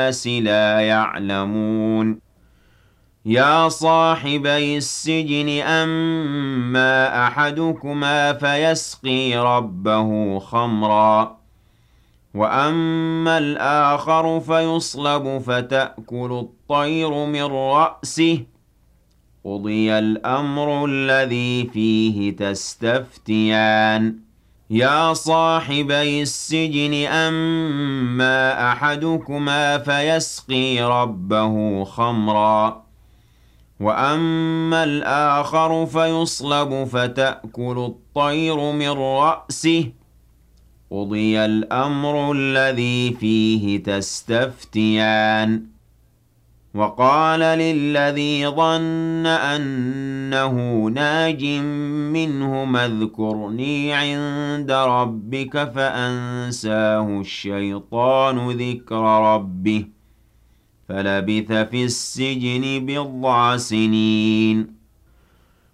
الناس لا يعلمون يا صاحبي السجن أما أحدكما فيسقي ربه خمرا وأما الآخر فيصلب فتأكل الطير من رأسه قضي الأمر الذي فيه تستفتيان يا صاحبي السجن أما أحدكما فيسقي ربه خمرا وأما الآخر فيصلب فتأكل الطير من رأسه قضي الأمر الذي فيه تستفتيان وقال للذي ظن أنه ناج منهما اذكرني عند ربك فأنساه الشيطان ذكر ربه فلبث في السجن بضع سنين